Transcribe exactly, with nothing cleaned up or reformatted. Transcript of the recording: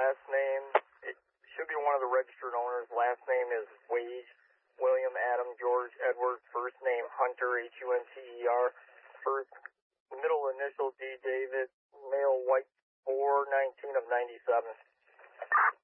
last name, it should be one of the registered owners. Last name is Wade, William Adam George Edward. First name Hunter, H U N T E R. First, middle initial D David, male white, four nineteen of ninety-seven.